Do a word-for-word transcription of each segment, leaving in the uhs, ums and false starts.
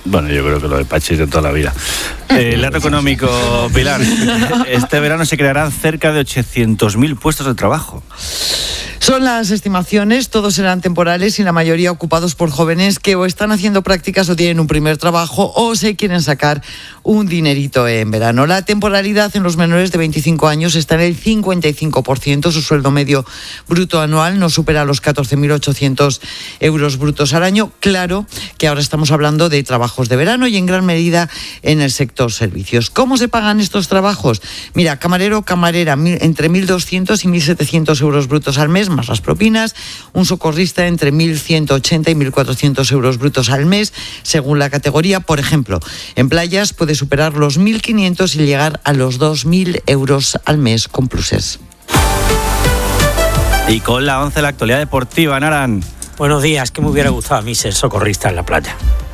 Bueno, yo creo que lo de Pachi es de toda la vida. Eh, el dato económico, Pilar. Este verano se crearán cerca de ochocientos mil puestos de trabajo. Son las estimaciones, todos serán temporales y la mayoría ocupados por jóvenes que o están haciendo prácticas o tienen un primer trabajo o se quieren sacar un dinerito en verano. La temporalidad en los menores de veinticinco años está en el cincuenta y cinco por ciento. Su sueldo medio bruto anual no supera los catorce mil ochocientos euros brutos al año. Claro que ahora estamos hablando de trabajos de verano y en gran medida en el sector servicios. ¿Cómo se pagan estos trabajos? Mira, camarero o camarera entre mil doscientos y mil setecientos euros brutos al mes, más las propinas. Un socorrista entre mil ciento ochenta y mil cuatrocientos euros brutos al mes, según la categoría. Por ejemplo, en playas puede superar los mil quinientos y llegar a los dos mil euros al mes con pluses. Y con la once la actualidad deportiva, Naran. Buenos días, que me hubiera gustado a mí ser socorrista en la playa.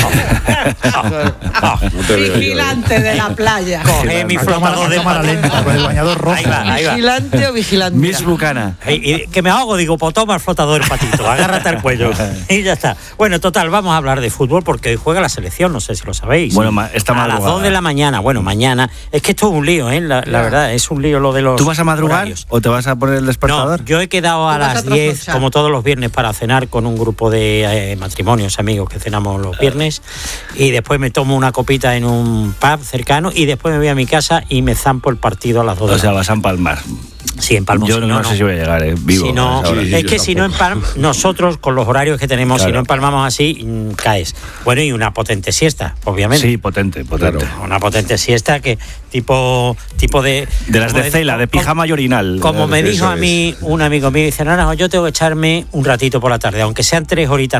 Vigilante de la playa. Coge mi flotador de cámara lenta con el bañador rojo. Ahí va, ahí va. ¿Vigilante o vigilante? Miss Bucana. Y, y, que me ahogo, digo, pues toma el flotador del patito, agárrate al cuello. Y ya está. Bueno, total, vamos a hablar de fútbol porque hoy juega la selección, no sé si lo sabéis. Bueno, esta madrugada. A las dos de la mañana, bueno, mañana. Es que esto es un lío, ¿eh? La, la verdad, es un lío lo de los. ¿Tú vas a madrugar horarios. o te vas a poner el despertador? No, yo he quedado a las diez, como todos los viernes, para cenar con un grupo de eh, matrimonios, amigos que cenamos los viernes. Y después me tomo una copita en un pub cercano y después me voy a mi casa y me zampo el partido a las dos de la mañana. O sea, vas a empalmar. Sí, en Palma. Yo no, no, no sé si voy a llegar, eh, vivo. Si no, sí, es que si no empalmamos, nosotros con los horarios que tenemos, claro. Si no empalmamos así, caes. Bueno, y una potente siesta, obviamente. Sí, potente, potente. Claro, una potente siesta que tipo tipo de... De las de, de cela, de pijama y orinal. Como me dijo a mí un amigo mío, dice, no, no, yo tengo que echarme un ratito por la tarde, aunque sean tres horitas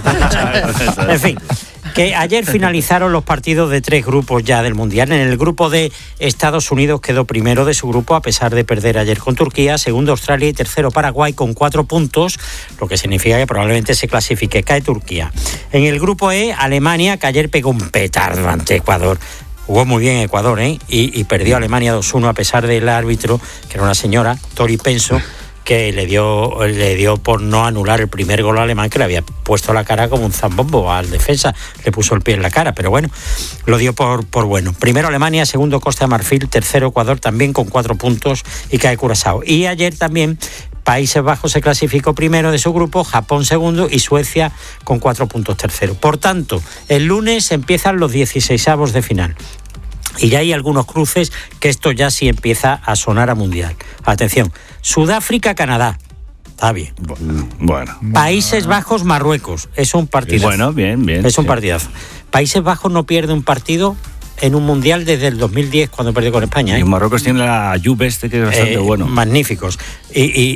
no. En fin. Que ayer finalizaron los partidos de tres grupos ya del Mundial. En el grupo de Estados Unidos quedó primero de su grupo a pesar de perder ayer con Turquía, segundo Australia y tercero Paraguay con cuatro puntos, lo que significa que probablemente se clasifique. Cae Turquía. En el grupo E, Alemania, que ayer pegó un petardo ante Ecuador. Jugó muy bien Ecuador, ¿eh? Y, y perdió Alemania dos uno a pesar del árbitro, que era una señora, Tori Penso, que le dio le dio por no anular el primer gol alemán, que le había puesto la cara como un zambombo al defensa, le puso el pie en la cara, pero bueno, lo dio por, por bueno. Primero Alemania, segundo Costa de Marfil, tercero Ecuador también con cuatro puntos y cae Curazao. Y ayer también Países Bajos se clasificó primero de su grupo, Japón segundo y Suecia con cuatro puntos tercero. Por tanto, el lunes empiezan los dieciseisavos de final. Y ya hay algunos cruces que esto ya sí empieza a sonar a mundial. Atención, Sudáfrica-Canadá. Está bien. Bueno. Países Bajos, Marruecos. Es un partidazo. Bueno, bien, bien. Es un sí. partidazo. Países Bajos no pierde un partido en un mundial desde el dos mil diez cuando perdió con España. ¿eh? Y Marruecos tiene la Juve este que es bastante eh, bueno. Magníficos. Y, y,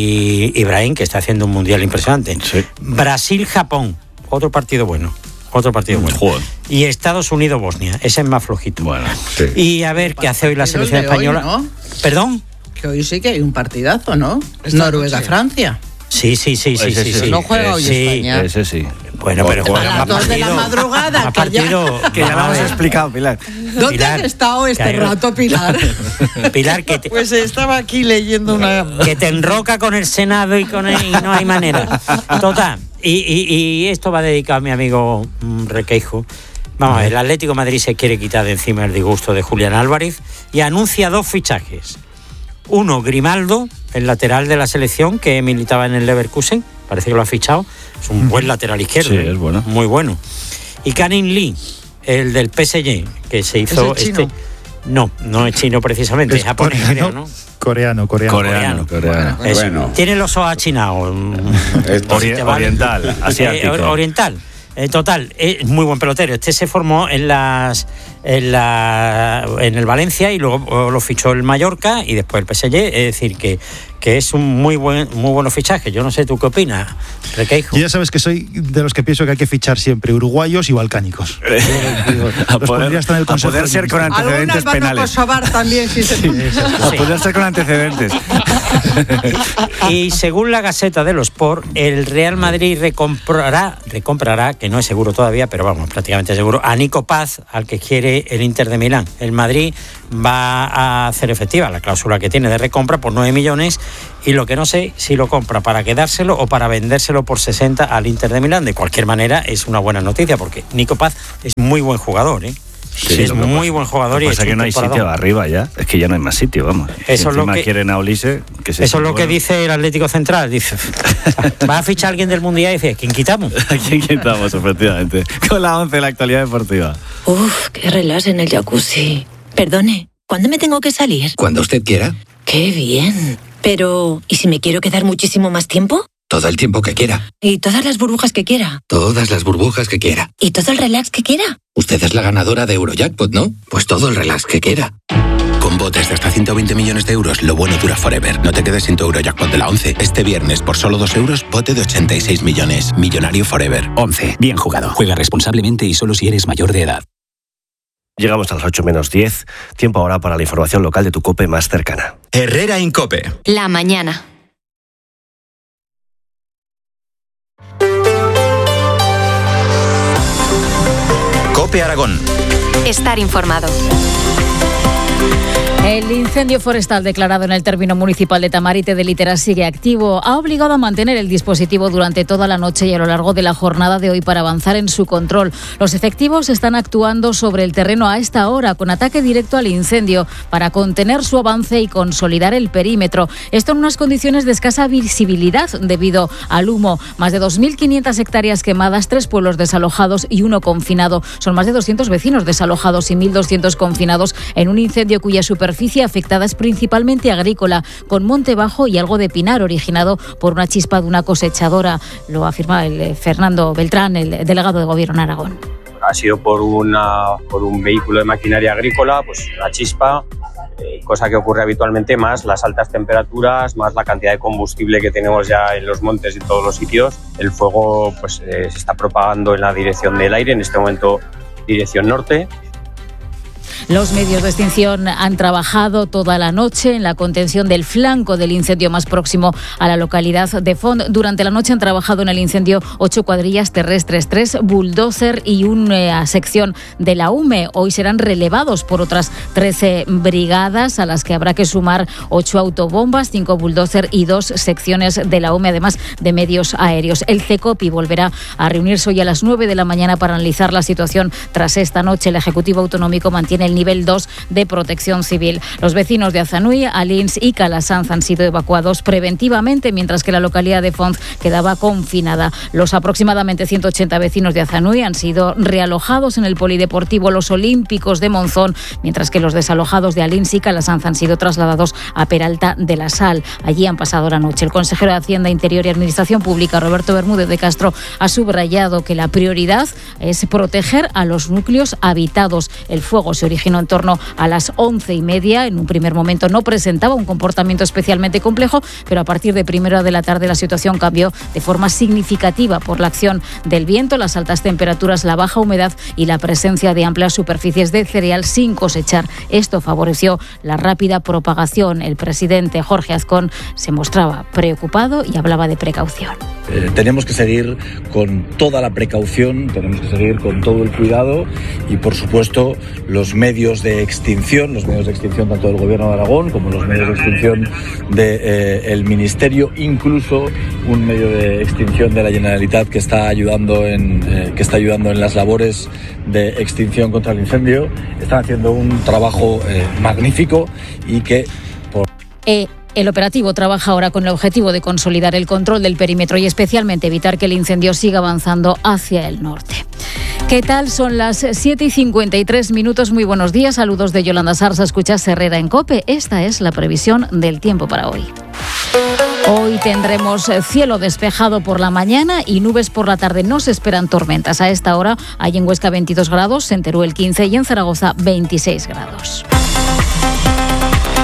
y Ibrahim, que está haciendo un mundial impresionante. Sí. Brasil-Japón. Otro partido bueno. Otro partido bueno. Joder. Y Estados Unidos-Bosnia. Ese es más flojito. Bueno, sí. Y a ver qué hace hoy la selección de española. Hoy, ¿no? ¿Perdón? Que hoy sí que hay un partidazo, ¿no? Noruega-Francia. Sí, sí, sí, sí, sí, sí. No juega hoy sí. España. Ese sí. Bueno, pero a las dos de la madrugada, que ya, que ya lo hemos explicado, Pilar. ¿Dónde Pilar, has estado este claro. rato, Pilar? Pilar, que te, Pues estaba aquí leyendo una... que te enroca con el Senado y con el, y no hay manera. Total. Y, y, y esto va dedicado a mi amigo mm, Requeijo. Vamos a ver, el Atlético de Madrid se quiere quitar de encima el disgusto de Julián Álvarez y anuncia dos fichajes. Uno, Grimaldo, el lateral de la selección que militaba en el Leverkusen, parece que lo ha fichado. Es un buen lateral izquierdo. Sí, es bueno. Muy bueno. Y Karim Lee, el del P S G, que se hizo ¿Es el chino? este. No, no es chino precisamente, es, es japonés, coreano, creo, ¿no? Coreano, coreano. Coreano, coreano. Eso. Bueno. Tiene los ojos achinados. Ori- oriental, asiático. Eh, oriental. Eh, total, es eh, muy buen pelotero. Este se formó en las en la en el Valencia y luego lo fichó el Mallorca y después el P S G. Es decir, que, que es un muy buen muy buenos fichajes. Yo no sé, ¿tú qué opinas, Requeijo? Yo ya sabes que soy de los que pienso que hay que fichar siempre uruguayos y balcánicos. a poder, estar en el a poder ser con antecedentes Algunas van penales. a Kosovar también, si se Sí, eso. A poder ser con antecedentes. Y según la Gaceta de los Sport, el Real Madrid recomprará, recomprará, que no es seguro todavía, pero vamos, prácticamente seguro, a Nico Paz, al que quiere el Inter de Milán. El Madrid va a hacer efectiva la cláusula que tiene de recompra por nueve millones, y lo que no sé si lo compra para quedárselo o para vendérselo por sesenta al Inter de Milán. De cualquier manera, es una buena noticia porque Nico Paz es muy buen jugador, ¿eh? Sí, es muy pasa, buen jugador y pasa que no hay sitio arriba ya, es que ya no hay más sitio, vamos. Eso es lo que quieren a Olise, que se Eso es lo bueno. que dice el Atlético Central, dice, va a fichar a alguien del Mundial y dice, ¿quién quitamos? ¿Quién quitamos, efectivamente? Con la once de la actualidad deportiva. Uf, qué relax en el jacuzzi. Perdone, ¿cuándo me tengo que salir? Cuando usted quiera. Qué bien. Pero, ¿y si me quiero quedar muchísimo más tiempo? Todo el tiempo que quiera. ¿Y todas las burbujas que quiera? Todas las burbujas que quiera. ¿Y todo el relax que quiera? Usted es la ganadora de Eurojackpot, ¿no? Pues todo el relax que quiera. Con botes de hasta ciento veinte millones de euros, lo bueno dura forever. No te quedes sin tu Eurojackpot de la once. Este viernes, por solo dos euros, bote de ochenta y seis millones. Millonario forever. once. Bien jugado. Juega responsablemente y solo si eres mayor de edad. Llegamos a las ocho menos diez. Tiempo ahora para la información local de tu COPE más cercana. Herrera Incope. La mañana. COPE Aragón. Estar informado. El incendio forestal declarado en el término municipal de Tamarite de Literas sigue activo. Ha obligado a mantener el dispositivo durante toda la noche y a lo largo de la jornada de hoy para avanzar en su control. Los efectivos están actuando sobre el terreno a esta hora con ataque directo al incendio para contener su avance y consolidar el perímetro. Esto en unas condiciones de escasa visibilidad debido al humo. Más de dos mil quinientas hectáreas quemadas, tres pueblos desalojados y uno confinado. Son más de doscientos vecinos desalojados y mil doscientos confinados en un incendio cuya superficie afectada es principalmente agrícola, con monte bajo y algo de pinar originado por una chispa de una cosechadora. Lo afirma el Fernando Beltrán, el delegado de Gobierno en Aragón. Ha sido por, una, por un vehículo de maquinaria agrícola, pues la chispa, eh, cosa que ocurre habitualmente, más las altas temperaturas, más la cantidad de combustible que tenemos ya en los montes y en todos los sitios. El fuego pues, eh, se está propagando en la dirección del aire, en este momento dirección norte. Los medios de extinción han trabajado toda la noche en la contención del flanco del incendio más próximo a la localidad de Font. Durante la noche han trabajado en el incendio ocho cuadrillas terrestres, tres bulldozer y una sección de la U M E. Hoy serán relevados por otras trece brigadas, a las que habrá que sumar ocho autobombas, cinco bulldozer y dos secciones de la U M E, además de medios aéreos. El CECOPI volverá a reunirse hoy a las nueve de la mañana para analizar la situación tras esta noche. El Ejecutivo Autonómico mantiene el nivel dos de protección civil. Los vecinos de Azanui, Alins y Calasanz han sido evacuados preventivamente, mientras que la localidad de Font quedaba confinada. Los aproximadamente ciento ochenta vecinos de Azanui han sido realojados en el Polideportivo Los Olímpicos de Monzón, mientras que los desalojados de Alins y Calasanz han sido trasladados a Peralta de la Sal. Allí han pasado la noche. El consejero de Hacienda, Interior y Administración Pública, Roberto Bermúdez de Castro, ha subrayado que la prioridad es proteger a los núcleos habitados. El fuego se originó en torno a las once y media. En un primer momento no presentaba un comportamiento especialmente complejo, pero a partir de primera de la tarde la situación cambió de forma significativa por la acción del viento, las altas temperaturas, la baja humedad y la presencia de amplias superficies de cereal sin cosechar. Esto favoreció la rápida propagación. El presidente Jorge Azcón se mostraba preocupado y hablaba de precaución. Eh, tenemos que seguir con toda la precaución, tenemos que seguir con todo el cuidado y, por supuesto, los medios de extinción, los medios de extinción tanto del Gobierno de Aragón como los medios de extinción del Ministerio, incluso un medio de extinción de la Generalitat que está ayudando en, eh, que está ayudando en las labores de extinción contra el incendio. Están haciendo un trabajo eh, magnífico y que... Por... Eh... El operativo trabaja ahora con el objetivo de consolidar el control del perímetro y especialmente evitar que el incendio siga avanzando hacia el norte. ¿Qué tal? Son las siete y cincuenta y tres minutos. Muy buenos días. Saludos de Yolanda Sarza. Escuchas Herrera en COPE. Esta es la previsión del tiempo para hoy. Hoy tendremos cielo despejado por la mañana y nubes por la tarde. No se esperan tormentas. A esta hora hay en Huesca veintidós grados, en Teruel quince y en Zaragoza veintiséis grados.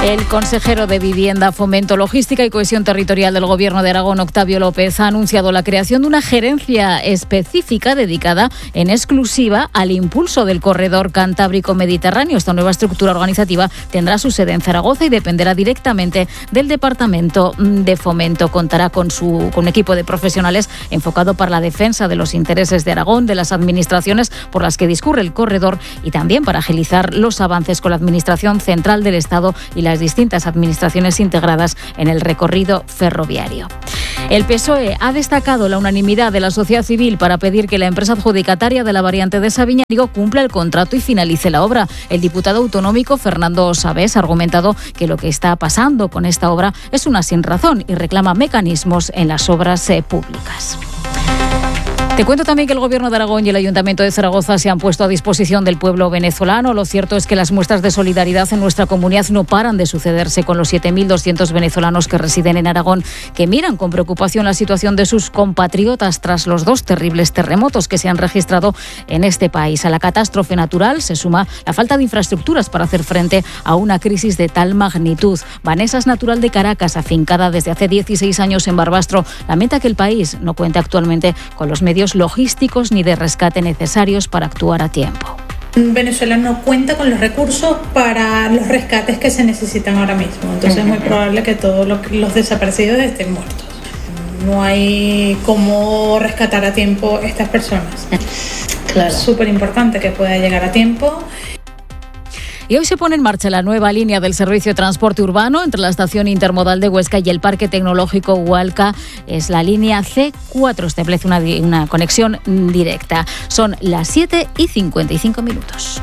El consejero de Vivienda, Fomento, Logística y Cohesión Territorial del Gobierno de Aragón, Octavio López, ha anunciado la creación de una gerencia específica dedicada en exclusiva al impulso del corredor Cantábrico-Mediterráneo. Esta nueva estructura organizativa tendrá su sede en Zaragoza y dependerá directamente del Departamento de Fomento. Contará con, su, con un equipo de profesionales enfocado para la defensa de los intereses de Aragón, de las administraciones por las que discurre el corredor y también para agilizar los avances con la Administración Central del Estado y las distintas administraciones integradas en el recorrido ferroviario. El P S O E ha destacado la unanimidad de la sociedad civil para pedir que la empresa adjudicataria de la variante de Sabiñánigo cumpla el contrato y finalice la obra. El diputado autonómico Fernando Sabés ha argumentado que lo que está pasando con esta obra es una sinrazón y reclama mecanismos en las obras eh, públicas. Te cuento también que el Gobierno de Aragón y el Ayuntamiento de Zaragoza se han puesto a disposición del pueblo venezolano. Lo cierto es que las muestras de solidaridad en nuestra comunidad no paran de sucederse con los siete mil doscientos venezolanos que residen en Aragón, que miran con preocupación la situación de sus compatriotas tras los dos terribles terremotos que se han registrado en este país. A la catástrofe natural se suma la falta de infraestructuras para hacer frente a una crisis de tal magnitud. Vanessa es natural de Caracas, afincada desde hace dieciséis años en Barbastro. Lamenta que el país no cuente actualmente con los medios logísticos ni de rescate necesarios para actuar a tiempo. Venezuela no cuenta con los recursos para los rescates que se necesitan ahora mismo, entonces es muy probable que todos los desaparecidos estén muertos. No hay cómo rescatar a tiempo estas personas. Claro. Es súper importante que pueda llegar a tiempo. Y hoy se pone en marcha la nueva línea del servicio de transporte urbano entre la estación intermodal de Huesca y el Parque Tecnológico Hualca. Es la línea C cuatro, establece una, una conexión directa. Son las siete y cincuenta y cinco minutos.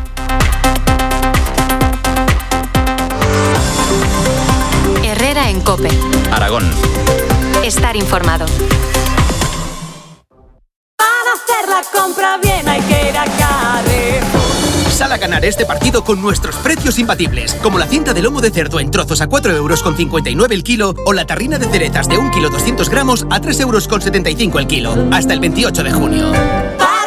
Herrera en COPE. Aragón. Estar informado. Para hacer la compra bien hay que ir a Carrefour. Sal a ganar este partido con nuestros precios imbatibles, como la cinta de lomo de cerdo en trozos a cuatro euros con cincuenta y nueve el kilo o la tarrina de ceretas de un kilo doscientos gramos a tres euros con setenta y cinco el kilo. Hasta el veintiocho de junio.